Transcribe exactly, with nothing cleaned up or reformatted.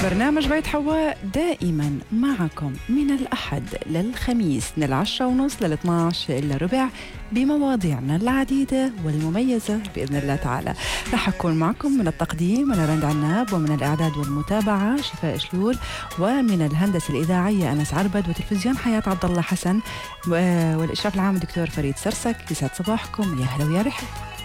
برنامج بيت حواء دائما معكم من الأحد للخميس من العشرة ونص للاثناش إلا ربع بمواضيعنا العديدة والمميزة بإذن الله تعالى. رح أكون معكم من التقديم أنا رند عناب، ومن الإعداد والمتابعة شفاء شلول، ومن الهندسة الإذاعية أنس عربد، وتلفزيون حياة عبد الله حسن، والإشراف العام الدكتور فريد سرسك. يسعد صباحكم، يا هلا ويا رحب.